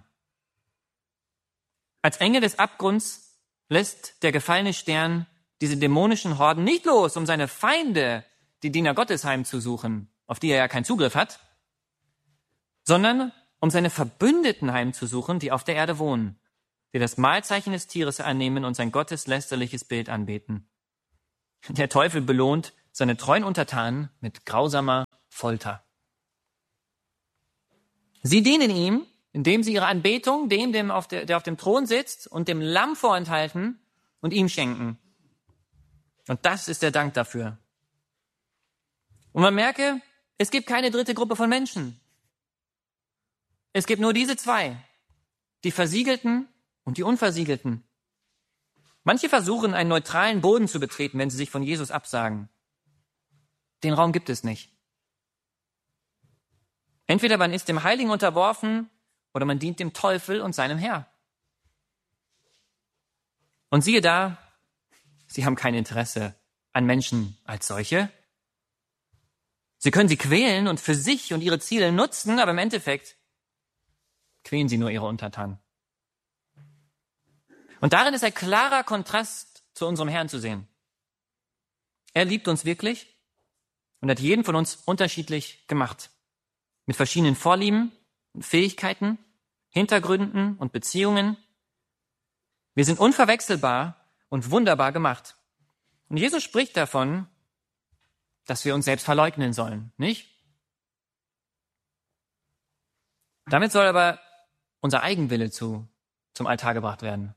Als Engel des Abgrunds lässt der gefallene Stern diese dämonischen Horden nicht los, um seine Feinde, die Diener Gottes, heimzusuchen, auf die er ja keinen Zugriff hat, sondern um seine Verbündeten heimzusuchen, die auf der Erde wohnen, die das Mahlzeichen des Tieres annehmen und sein gotteslästerliches Bild anbeten. Der Teufel belohnt seine treuen Untertanen mit grausamer Folter. Sie dienen ihm, indem sie ihre Anbetung der auf dem Thron sitzt und dem Lamm vorenthalten und ihm schenken. Und das ist der Dank dafür. Und man merke, es gibt keine dritte Gruppe von Menschen. Es gibt nur diese zwei, die Versiegelten und die Unversiegelten. Manche versuchen, einen neutralen Boden zu betreten, wenn sie sich von Jesus absagen. Den Raum gibt es nicht. Entweder man ist dem Heiligen unterworfen oder man dient dem Teufel und seinem Herr. Und siehe da, sie haben kein Interesse an Menschen als solche. Sie können sie quälen und für sich und ihre Ziele nutzen, aber im Endeffekt quälen sie nur ihre Untertanen. Und darin ist ein klarer Kontrast zu unserem Herrn zu sehen. Er liebt uns wirklich und hat jeden von uns unterschiedlich gemacht. Mit verschiedenen Vorlieben und Fähigkeiten, Hintergründen und Beziehungen. Wir sind unverwechselbar und wunderbar gemacht. Und Jesus spricht davon, dass wir uns selbst verleugnen sollen, nicht? Damit soll aber unser Eigenwille zum Altar gebracht werden.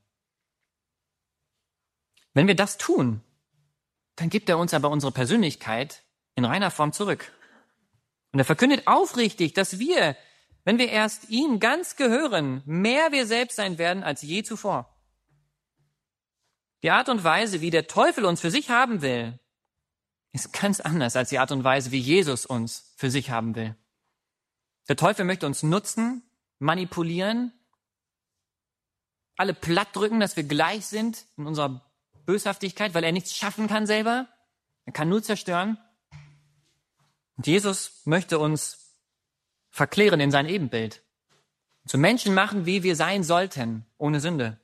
Wenn wir das tun, dann gibt er uns aber unsere Persönlichkeit in reiner Form zurück. Und er verkündet aufrichtig, dass wir, wenn wir erst ihm ganz gehören, mehr wir selbst sein werden als je zuvor. Die Art und Weise, wie der Teufel uns für sich haben will, ist ganz anders als die Art und Weise, wie Jesus uns für sich haben will. Der Teufel möchte uns nutzen, manipulieren, alle platt drücken, dass wir gleich sind in unserer Böshaftigkeit, weil er nichts schaffen kann selber. Er kann nur zerstören. Und Jesus möchte uns verklären in sein Ebenbild. Zu Menschen machen, wie wir sein sollten, ohne Sünde.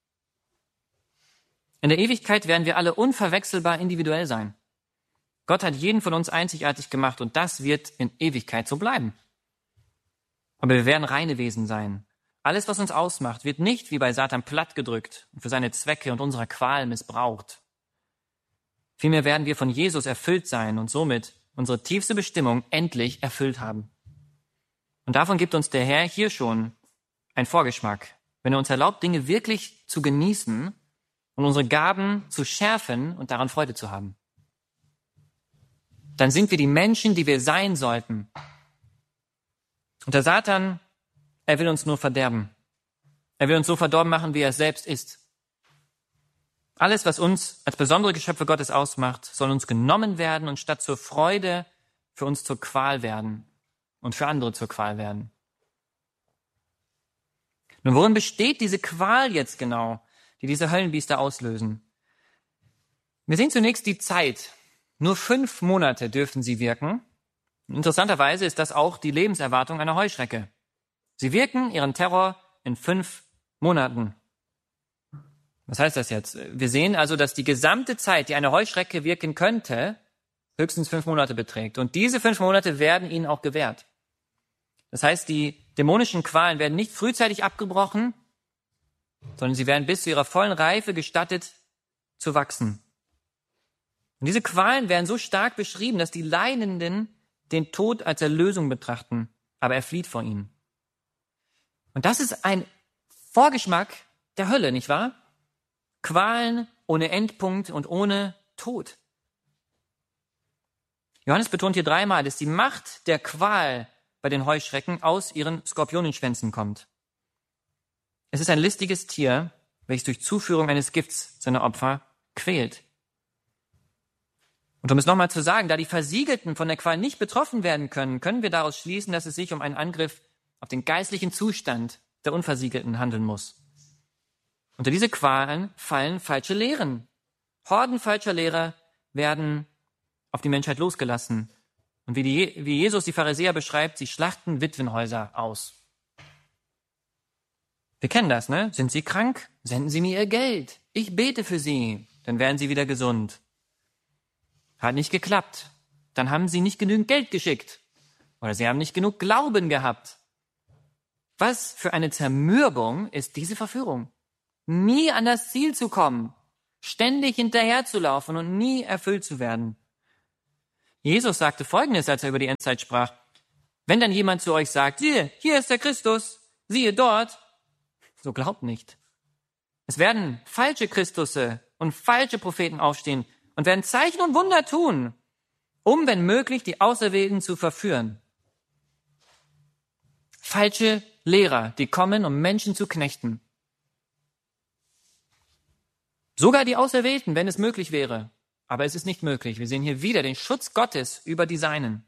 In der Ewigkeit werden wir alle unverwechselbar individuell sein. Gott hat jeden von uns einzigartig gemacht und das wird in Ewigkeit so bleiben. Aber wir werden reine Wesen sein. Alles, was uns ausmacht, wird nicht wie bei Satan plattgedrückt und für seine Zwecke und unserer Qual missbraucht. Vielmehr werden wir von Jesus erfüllt sein und somit unsere tiefste Bestimmung endlich erfüllt haben. Und davon gibt uns der Herr hier schon einen Vorgeschmack, wenn er uns erlaubt, Dinge wirklich zu genießen und unsere Gaben zu schärfen und daran Freude zu haben. Dann sind wir die Menschen, die wir sein sollten. Und der Satan, er will uns nur verderben. Er will uns so verdorben machen, wie er es selbst ist. Alles, was uns als besondere Geschöpfe Gottes ausmacht, soll uns genommen werden und statt zur Freude für uns zur Qual werden und für andere zur Qual werden. Nun, worin besteht diese Qual jetzt genau, die diese Höllenbiester auslösen? Wir sehen zunächst die Zeit. Nur 5 Monate dürfen sie wirken. Interessanterweise ist das auch die Lebenserwartung einer Heuschrecke. Sie wirken ihren Terror in 5 Monaten. Was heißt das jetzt? Wir sehen also, dass die gesamte Zeit, die eine Heuschrecke wirken könnte, höchstens 5 Monate beträgt. Und diese 5 Monate werden ihnen auch gewährt. Das heißt, die dämonischen Qualen werden nicht frühzeitig abgebrochen, sondern sie werden bis zu ihrer vollen Reife gestattet zu wachsen. Und diese Qualen werden so stark beschrieben, dass die Leidenden den Tod als Erlösung betrachten, aber er flieht vor ihnen. Und das ist ein Vorgeschmack der Hölle, nicht wahr? Qualen ohne Endpunkt und ohne Tod. Johannes betont hier 3-mal, dass die Macht der Qual bei den Heuschrecken aus ihren Skorpionenschwänzen kommt. Es ist ein listiges Tier, welches durch Zuführung eines Gifts seine Opfer quält. Und um es nochmal zu sagen, da die Versiegelten von der Qual nicht betroffen werden können, können wir daraus schließen, dass es sich um einen Angriff auf den geistlichen Zustand der Unversiegelten handeln muss. Unter diese Qualen fallen falsche Lehren. Horden falscher Lehrer werden auf die Menschheit losgelassen. Und wie Jesus die Pharisäer beschreibt, sie schlachten Witwenhäuser aus. Wir kennen das, ne? Sind sie krank? Senden Sie mir Ihr Geld. Ich bete für Sie. Dann werden Sie wieder gesund. Hat nicht geklappt. Dann haben Sie nicht genügend Geld geschickt. Oder Sie haben nicht genug Glauben gehabt. Was für eine Zermürbung ist diese Verführung? Nie an das Ziel zu kommen, ständig hinterherzulaufen und nie erfüllt zu werden. Jesus sagte Folgendes, als er über die Endzeit sprach. Wenn dann jemand zu euch sagt, siehe, hier ist der Christus, siehe dort, so glaubt nicht. Es werden falsche Christusse und falsche Propheten aufstehen und werden Zeichen und Wunder tun, um, wenn möglich, die Auserwählten zu verführen. Falsche Lehrer, die kommen, um Menschen zu knechten. Sogar die Auserwählten, wenn es möglich wäre. Aber es ist nicht möglich. Wir sehen hier wieder den Schutz Gottes über die Seinen.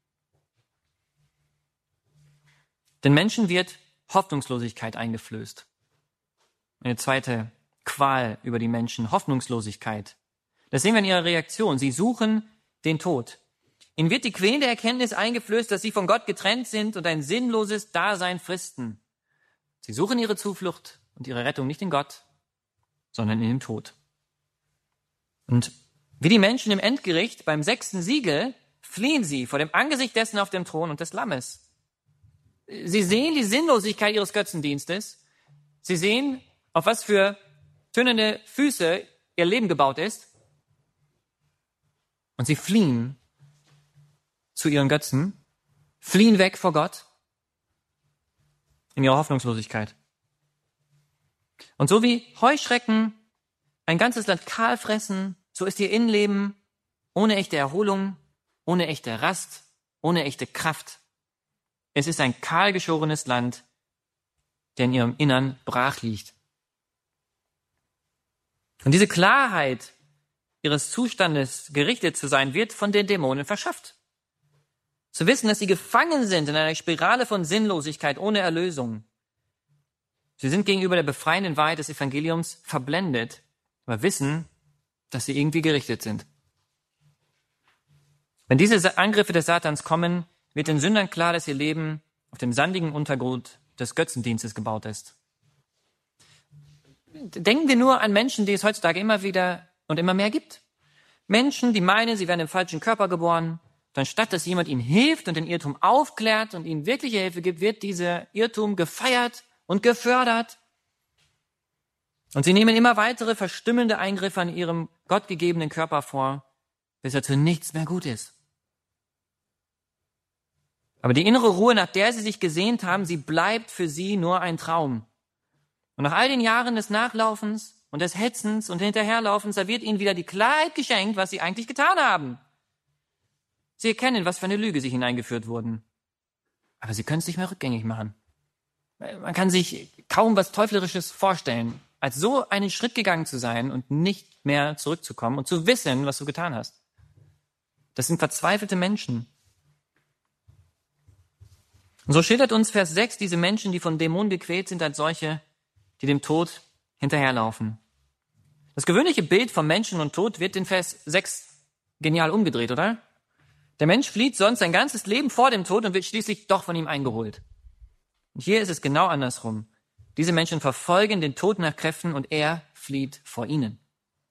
Den Menschen wird Hoffnungslosigkeit eingeflößt. Eine zweite Qual über die Menschen, Hoffnungslosigkeit. Das sehen wir in ihrer Reaktion. Sie suchen den Tod. Ihnen wird die quälende Erkenntnis eingeflößt, dass sie von Gott getrennt sind und ein sinnloses Dasein fristen. Sie suchen ihre Zuflucht und ihre Rettung nicht in Gott, sondern in dem Tod. Und wie die Menschen im Endgericht beim 6. Siegel fliehen sie vor dem Angesicht dessen auf dem Thron und des Lammes. Sie sehen die Sinnlosigkeit ihres Götzendienstes. Sie sehen, auf was für tönende Füße ihr Leben gebaut ist. Und sie fliehen zu ihren Götzen, fliehen weg vor Gott in ihrer Hoffnungslosigkeit. Und so wie Heuschrecken ein ganzes Land kahl fressen, so ist ihr Innenleben ohne echte Erholung, ohne echte Rast, ohne echte Kraft. Es ist ein kahlgeschorenes Land, der in ihrem Innern brach liegt. Und diese Klarheit ihres Zustandes, gerichtet zu sein, wird von den Dämonen verschafft. Zu wissen, dass sie gefangen sind in einer Spirale von Sinnlosigkeit ohne Erlösung. Sie sind gegenüber der befreienden Wahrheit des Evangeliums verblendet, aber wissen, dass sie irgendwie gerichtet sind. Wenn diese Angriffe des Satans kommen, wird den Sündern klar, dass ihr Leben auf dem sandigen Untergrund des Götzendienstes gebaut ist. Denken wir nur an Menschen, die es heutzutage immer wieder und immer mehr gibt. Menschen, die meinen, sie werden im falschen Körper geboren. Und anstatt dass jemand ihnen hilft und den Irrtum aufklärt und ihnen wirkliche Hilfe gibt, wird dieser Irrtum gefeiert und gefördert. Und sie nehmen immer weitere verstümmelnde Eingriffe an ihrem gottgegebenen Körper vor, bis er zu nichts mehr gut ist. Aber die innere Ruhe, nach der sie sich gesehnt haben, sie bleibt für sie nur ein Traum. Und nach all den Jahren des Nachlaufens und des Hetzens und Hinterherlaufens, da wird ihnen wieder die Klarheit geschenkt, was sie eigentlich getan haben. Sie erkennen, was für eine Lüge sie hineingeführt wurden. Aber sie können es nicht mehr rückgängig machen. Man kann sich kaum was Teuflerisches vorstellen, als so einen Schritt gegangen zu sein und nicht mehr zurückzukommen und zu wissen, was du getan hast. Das sind verzweifelte Menschen. Und so schildert uns Vers 6 diese Menschen, die von Dämonen gequält sind, als solche, die dem Tod hinterherlaufen. Das gewöhnliche Bild von Menschen und Tod wird in Vers 6 genial umgedreht, oder? Der Mensch flieht sonst sein ganzes Leben vor dem Tod und wird schließlich doch von ihm eingeholt. Und hier ist es genau andersrum. Diese Menschen verfolgen den Tod nach Kräften und er flieht vor ihnen.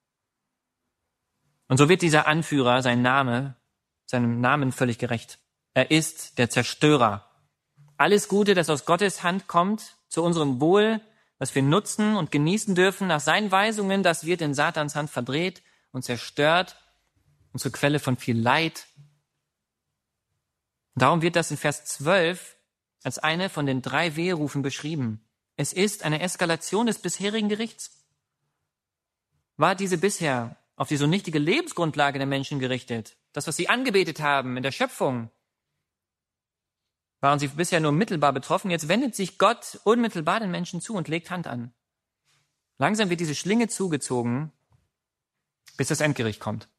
Und so wird dieser Anführer, seinem Namen völlig gerecht. Er ist der Zerstörer. Alles Gute, das aus Gottes Hand kommt, zu unserem Wohl, was wir nutzen und genießen dürfen, nach seinen Weisungen, das wird in Satans Hand verdreht und zerstört und zur Quelle von viel Leid. Und darum wird das in Vers 12 als eine von den 3 Weherufen beschrieben. Es ist eine Eskalation des bisherigen Gerichts. War diese bisher auf die so nichtige Lebensgrundlage der Menschen gerichtet, das, was sie angebetet haben in der Schöpfung, waren sie bisher nur mittelbar betroffen. Jetzt wendet sich Gott unmittelbar den Menschen zu und legt Hand an. Langsam wird diese Schlinge zugezogen, bis das Endgericht kommt.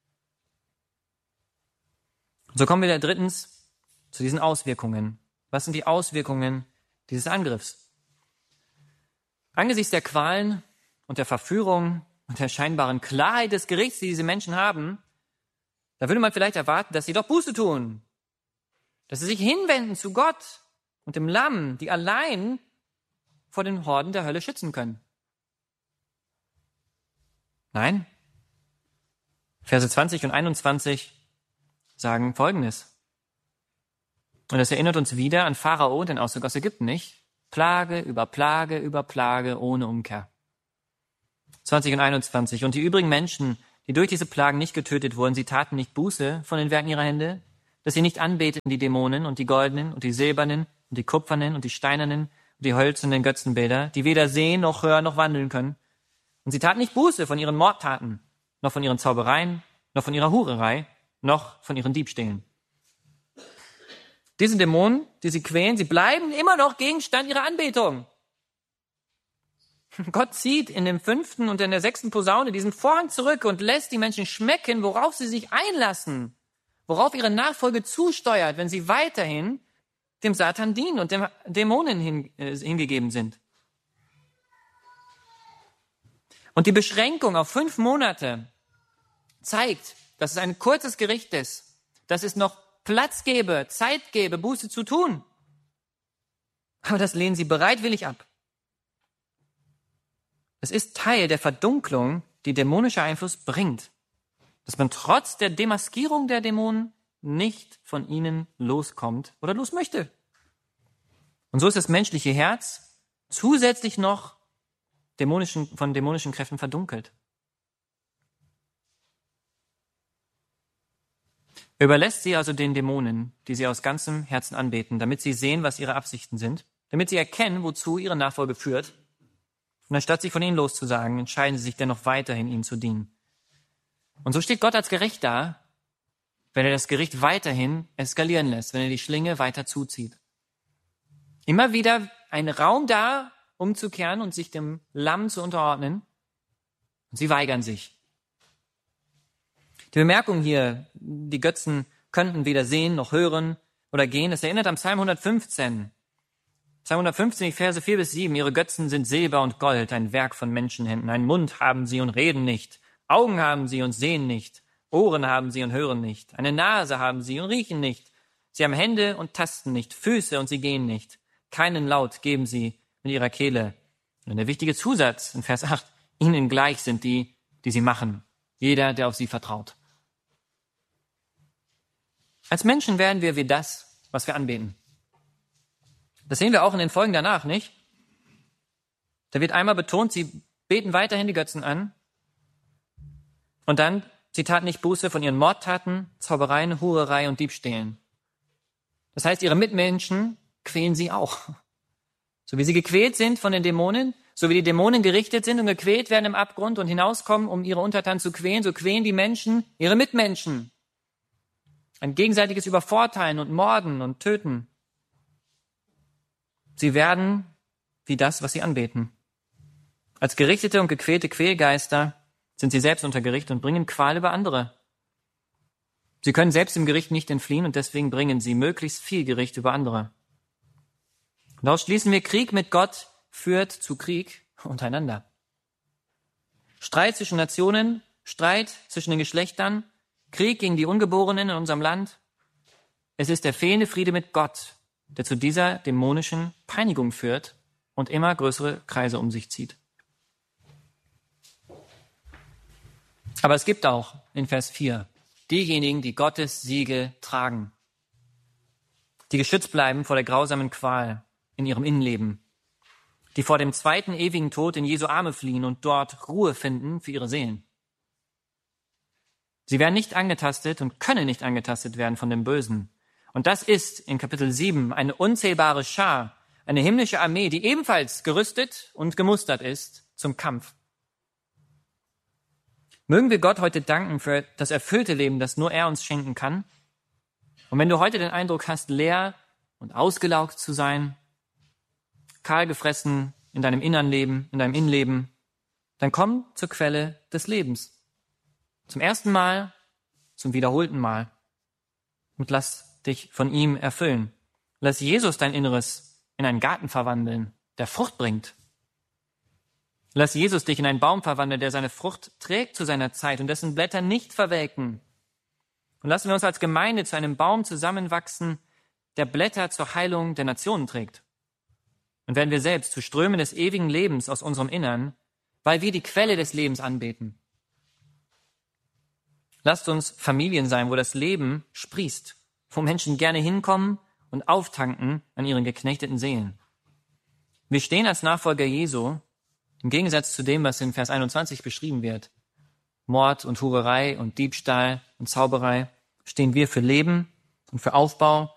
Und so kommen wir drittens zu diesen Auswirkungen. Was sind die Auswirkungen dieses Angriffs? Angesichts der Qualen und der Verführung und der scheinbaren Klarheit des Gerichts, die diese Menschen haben, da würde man vielleicht erwarten, dass sie doch Buße tun, dass sie sich hinwenden zu Gott und dem Lamm, die allein vor den Horden der Hölle schützen können. Nein, Verse 20 und 21 sagen Folgendes. Und das erinnert uns wieder an Pharao und den Auszug aus Ägypten, nicht? Plage über Plage über Plage ohne Umkehr. 20 und 21. Und die übrigen Menschen, die durch diese Plagen nicht getötet wurden, sie taten nicht Buße von den Werken ihrer Hände, dass sie nicht anbeteten die Dämonen und die goldenen und die silbernen und die kupfernen und die steinernen und die hölzernen Götzenbilder, die weder sehen noch hören noch wandeln können. Und sie taten nicht Buße von ihren Mordtaten, noch von ihren Zaubereien, noch von ihrer Hurerei, noch von ihren Diebstählen. Diese Dämonen, die sie quälen, sie bleiben immer noch Gegenstand ihrer Anbetung. Gott zieht in dem 5. und in der 6. Posaune diesen Vorhang zurück und lässt die Menschen schmecken, worauf sie sich einlassen, worauf ihre Nachfolge zusteuert, wenn sie weiterhin dem Satan dienen und dem Dämonen hingegeben sind. Und die Beschränkung auf 5 Monate zeigt, dass es ein kurzes Gericht ist, dass es noch Platz gebe, Zeit gebe, Buße zu tun. Aber das lehnen sie bereitwillig ab. Es ist Teil der Verdunklung, die dämonischer Einfluss bringt, dass man trotz der Demaskierung der Dämonen nicht von ihnen loskommt oder los möchte. Und so ist das menschliche Herz zusätzlich noch von dämonischen Kräften verdunkelt. Er überlässt sie also den Dämonen, die sie aus ganzem Herzen anbeten, damit sie sehen, was ihre Absichten sind, damit sie erkennen, wozu ihre Nachfolge führt. Und anstatt sich von ihnen loszusagen, entscheiden sie sich dennoch weiterhin, ihnen zu dienen. Und so steht Gott als gerecht da, wenn er das Gericht weiterhin eskalieren lässt, wenn er die Schlinge weiter zuzieht. Immer wieder ein Raum da, umzukehren und sich dem Lamm zu unterordnen. Und sie weigern sich. Die Bemerkung hier, die Götzen könnten weder sehen noch hören oder gehen, das erinnert am Psalm 115. Psalm 115, die Verse 4 bis 7. Ihre Götzen sind Silber und Gold, ein Werk von Menschenhänden. Einen Mund haben sie und reden nicht. Augen haben sie und sehen nicht. Ohren haben sie und hören nicht. Eine Nase haben sie und riechen nicht. Sie haben Hände und tasten nicht. Füße und sie gehen nicht. Keinen Laut geben sie mit ihrer Kehle. Und der wichtige Zusatz in Vers 8. Ihnen gleich sind die, die sie machen. Jeder, der auf sie vertraut. Als Menschen werden wir wie das, was wir anbeten. Das sehen wir auch in den Folgen danach, nicht? Da wird einmal betont, sie beten weiterhin die Götzen an. Und dann, sie taten nicht Buße von ihren Mordtaten, Zaubereien, Hurerei und Diebstählen. Das heißt, ihre Mitmenschen quälen sie auch. So wie sie gequält sind von den Dämonen, so wie die Dämonen gerichtet sind und gequält werden im Abgrund und hinauskommen, um ihre Untertanen zu quälen, so quälen die Menschen ihre Mitmenschen. Ein gegenseitiges Übervorteilen und Morden und Töten. Sie werden wie das, was sie anbeten. Als gerichtete und gequälte Quälgeister sind sie selbst unter Gericht und bringen Qual über andere. Sie können selbst dem Gericht nicht entfliehen und deswegen bringen sie möglichst viel Gericht über andere. Und daraus schließen wir, Krieg mit Gott führt zu Krieg untereinander. Streit zwischen Nationen, Streit zwischen den Geschlechtern, Krieg gegen die Ungeborenen in unserem Land. Es ist der fehlende Friede mit Gott, der zu dieser dämonischen Peinigung führt und immer größere Kreise um sich zieht. Aber es gibt auch in Vers 4 diejenigen, die Gottes Siegel tragen, die geschützt bleiben vor der grausamen Qual in ihrem Innenleben, die vor dem zweiten ewigen Tod in Jesu Arme fliehen und dort Ruhe finden für ihre Seelen. Sie werden nicht angetastet und können nicht angetastet werden von dem Bösen. Und das ist in Kapitel 7 eine unzählbare Schar, eine himmlische Armee, die ebenfalls gerüstet und gemustert ist zum Kampf. Mögen wir Gott heute danken für das erfüllte Leben, das nur er uns schenken kann. Und wenn du heute den Eindruck hast, leer und ausgelaugt zu sein, kahl gefressen in deinem Innenleben, dann komm zur Quelle des Lebens. Zum ersten Mal, zum wiederholten Mal. Und lass dich von ihm erfüllen. Lass Jesus dein Inneres in einen Garten verwandeln, der Frucht bringt. Lass Jesus dich in einen Baum verwandeln, der seine Frucht trägt zu seiner Zeit und dessen Blätter nicht verwelken. Und lassen wir uns als Gemeinde zu einem Baum zusammenwachsen, der Blätter zur Heilung der Nationen trägt. Und werden wir selbst zu Strömen des ewigen Lebens aus unserem Innern, weil wir die Quelle des Lebens anbeten. Lasst uns Familien sein, wo das Leben sprießt, wo Menschen gerne hinkommen und auftanken an ihren geknechteten Seelen. Wir stehen als Nachfolger Jesu, im Gegensatz zu dem, was in Vers 21 beschrieben wird, Mord und Hurerei und Diebstahl und Zauberei, stehen wir für Leben und für Aufbau